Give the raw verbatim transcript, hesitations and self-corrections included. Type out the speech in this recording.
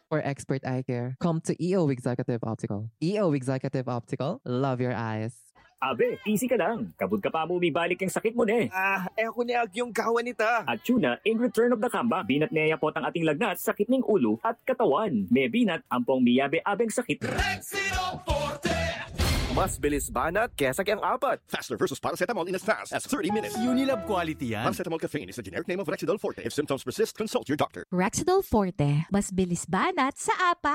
For expert eye care, come to E O Executive Optical. E O Executive Optical, love your eyes. Abe, easy ka lang. Kabud ka pa mo bibalik ang sakit mo ne. Ah, eh ako ni yung kawan nita. At tuna, in return of the comeback, binat niya po ang ating lagnat, sakit ng ulo at katawan. May binat, ampong miyabe-abeng sakit. Rexidol Forte! Mas bilis banat kesa kayang apat. Faster versus paracetamol in as fast as thirty minutes. Unilab quality yan. Paracetamol caffeine is the generic name of Rexidol Forte. If symptoms persist, consult your doctor. Rexidol Forte, mas bilis banat sa apat.